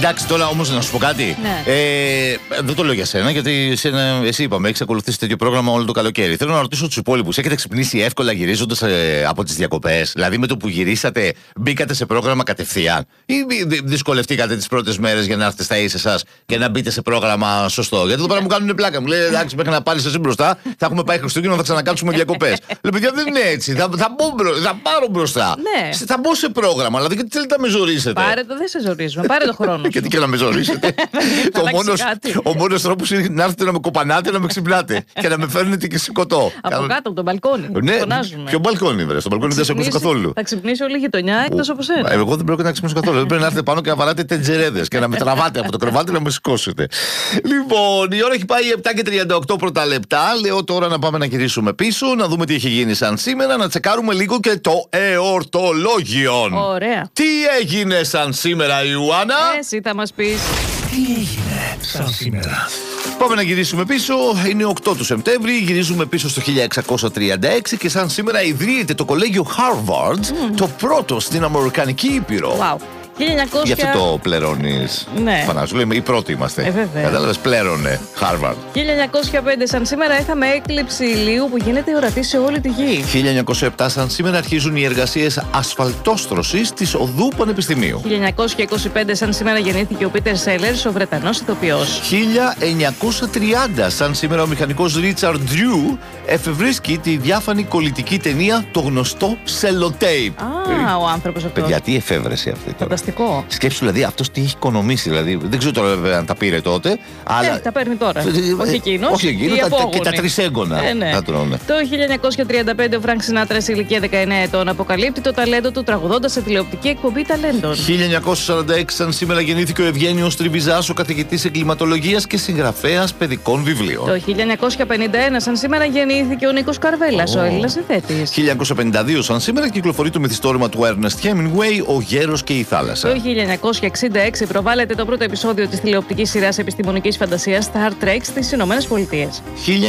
Εντάξει, τώρα όμως να σου πω κάτι. Ναι. Δεν το λέω για σένα, γιατί εσύ είπαμε, έχεις ακολουθήσει τέτοιο πρόγραμμα όλο το καλοκαίρι. Θέλω να ρωτήσω τους υπόλοιπους, έχετε ξυπνήσει εύκολα γυρίζοντας από τις διακοπές? Δηλαδή, με το που γυρίσατε, μπήκατε σε πρόγραμμα κατευθείαν? Ή δυσκολευτήκατε τις πρώτες μέρες για να έρθετε στα ίσα σας και να μπείτε σε πρόγραμμα σωστό? Γιατί εδώ πέρα μου κάνουν πλάκα. Μου λέει, εντάξει, μέχρι να πάρεις εσύ μπροστά, θα έχουμε πάει Χριστούγεννα, θα ξανακάτσουμε διακοπές. Λέω, παιδιά, δεν είναι έτσι. Θα πάρω μπροστά. Ναι. Θα μπω σε πρόγραμμα, δηλαδή, γιατί θέλετε να με ζωρίσετε? Πάρε το, δεν σε ζορίζουμε. Πάρε το χρόνο. Γιατί και να με ζωρίσετε. Ο μόνος τρόπος είναι να έρθετε να με κοπανάτε, να με ξυπνάτε και να με φέρνετε και σηκωτό. Από κάτω από τον μπαλκόνι. Ναι, φωνάζουμε. ποιο μπαλκόνι, βρε? Στο μπαλκόνι δεν σε ακούσω καθόλου. Θα ξυπνήσει όλη η γειτονιά εκτός από σένα. Εγώ δεν πρέπει να ξυπνήσω καθόλου. Δεν πρέπει να έρθετε πάνω και να βαράτε τεντζερέδες και να με τραβάτε από το κρεβάτι να με σηκώσετε. Λοιπόν, η ώρα έχει πάει 7:38 πρώτα λεπτά. Λέω τώρα να πάμε να γυρίσουμε πίσω, να δούμε τι έχει γίνει σαν σήμερα, να τσεκάρουμε λίγο και το εορτολόγιο. Ωραία. Τι έγινε σαν σήμερα, Ιωάννα? Εσύ θα μας πεις. Τι έγινε σαν σήμερα? Πάμε να γυρίσουμε πίσω. Είναι 8 του Σεπτέμβρη. Γυρίζουμε πίσω στο 1636 και σαν σήμερα ιδρύεται το κολέγιο Harvard, το πρώτο στην Αμερικανική Ήπειρο. Wow. 1900... Γι' αυτό το πληρώνεις. Ναι. Φανάζω, λέμε οι πρώτοι είμαστε. Βέβαια. Κατάλαβες, πλέρωνε Harvard. 1905 σαν σήμερα είχαμε έκλειψη ηλίου που γίνεται ορατή σε όλη τη γη. 1907 σαν σήμερα αρχίζουν οι εργασίες ασφαλτόστρωσης της οδού Πανεπιστημίου. 1925 σαν σήμερα γεννήθηκε ο Πίτερ Σέλερς, ο Βρετανός ηθοποιός. 1930 σαν σήμερα ο μηχανικός Ρίτσαρντ Ντριού εφευρίσκει τη διάφανη κολλητική ταινία Το γνωστό Σελοτέιπ. Α, ο άνθρωπος αυτός. Παιδιά, τι εφεύρεση αυτή τώρα. Φανταστικό. Σκέψου δηλαδή αυτός τι έχει οικονομήσει. Δηλαδή, δεν ξέρω τώρα βέβαια αν τα πήρε τότε. Αλλά... τα παίρνει τώρα. Όχι εκείνος. Όχι εκείνος, και τα τρισέγγωνα. Ναι. Θα τρώνε. Το 1935 ο Φρανκ Σινάτρα σε ηλικία 19 ετών αποκαλύπτει το ταλέντο του τραγουδώντας σε τηλεοπτική εκπομπή ταλέντων. 1946 σαν σήμερα γεννήθηκε ο Ευγένιος Τριβιζάς, ο καθηγητής εγκληματολογίας και συγγραφέας παιδικών βιβλίων. Το 1951 σαν σήμερα γεννήθηκε ο Νίκος Καρβέλας, ο Έλληνας συνθέτης. 1952 σαν σήμερα κυκλοφορεί το μυθιστόρημα του Ernest Hemingway, Ο Γέρος και η Θάλασσα. Το 1966 προβάλλεται το πρώτο επεισόδιο της τηλεοπτικής σειράς επιστημονικής φαντασίας Star Trek στις Ηνωμένες Πολιτείες.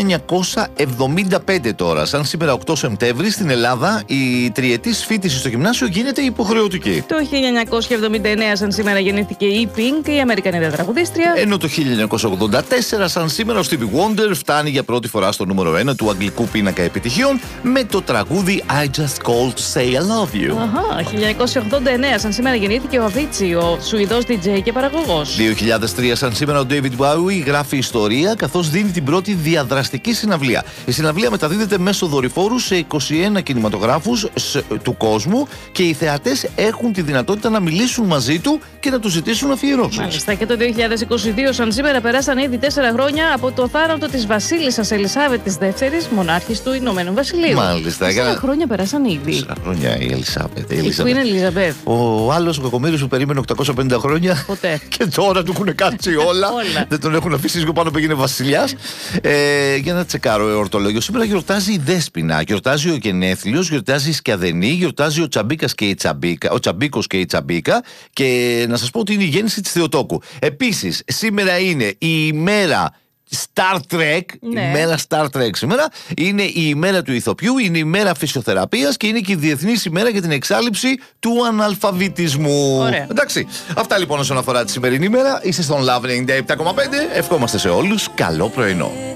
1975 τώρα, σαν σήμερα 8 Σεπτέμβρη, στην Ελλάδα η τριετής φοιτηση στο γυμνάσιο γίνεται υποχρεωτική. Το 1979 σαν σήμερα γεννήθηκε η Pink, η Αμερικανίδα τραγουδίστρια. Ενώ το 1984 σαν σήμερα ο Stevie Wonder φτάνει για πρώτη φορά στο νούμερο 1 του αγγλικού πίνακα επιτυχιών με το τραγούδι I Just Called to Say I Love You. Αχα, 1989 σαν σήμερα γεννήθηκε ο Avicii, ο Σουηδός DJ και παραγωγός. 2003 σαν σήμερα ο David Bowie γράφει ιστορία καθώς δίνει την πρώτη διαδραστική συναυλία. Η συναυλία μεταδίδεται μέσω δορυφόρου σε 21 κινηματογράφους του κόσμου και οι θεατές έχουν τη δυνατότητα να μιλήσουν μαζί του και να του ζητήσουν αφιερώσεις. Μάλιστα, και το 2022 σαν σήμερα περάσαν ήδη 4 χρόνια από το θάνατο της βασίλισσας Ελισάβετ της δεύτερης, μονάρχης του Ηνωμένου Βασιλείου. Μάλιστα. 4 χρόνια περάσαν ήδη. 4 χρόνια η Ελισάβετ. Η Queen Elizabeth. Ο άλλος ο κακομοίρης που περίμενε 850 χρόνια. Ποτέ. Και τώρα του έχουν κάτσει όλα. Δεν τον έχουν αφήσει λίγο πάνω που έγινε βασιλιάς. Για να τσεκάρω εορτολόγιο. Σήμερα γιορτάζει η Δέσποινα, γιορτάζει ο Γενέθλιος, γιορτάζει η Σκιαδενή, γιορτάζει ο Τσαμπίκας και η Τσαμπίκα, ο Τσαμπίκος και η Τσαμπίκα. Και να σας πω ότι είναι η γέννηση της Θεοτόκου. Επίσης, σήμερα είναι η ημέρα Star Trek, ναι. Η μέρα Star Trek σήμερα, είναι η ημέρα του ηθοποιού, είναι η ημέρα φυσιοθεραπείας και είναι και η διεθνής ημέρα για την εξάλληψη του αναλφαβητισμού. Ωραία. Εντάξει, αυτά λοιπόν όσον αφορά τη σημερινή ημέρα. Είστε στον Love 97,5. Ευχόμαστε σε όλους καλό πρωινό.